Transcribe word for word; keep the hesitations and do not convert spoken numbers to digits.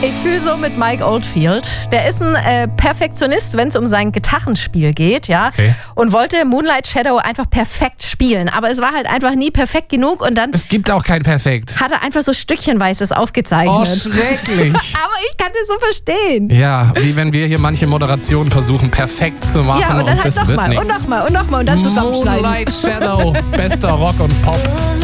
Ich fühle so mit Mike Oldfield. Der ist ein äh, Perfektionist, wenn es um sein Gitarrenspiel geht, ja. Okay. Und wollte Moonlight Shadow einfach perfekt spielen. Aber es war halt einfach nie perfekt genug und dann Es gibt auch kein Perfekt. hat er einfach so stückchenweise aufgezeichnet. Oh, schrecklich. Aber ich kann das so verstehen. Ja, wie wenn wir hier manche Moderationen versuchen, perfekt zu machen Ja, und dann und halt das wird nochmal und nichts. nochmal und nochmal und dann zusammenschneiden. Moonlight Shadow, bester Rock und Pop.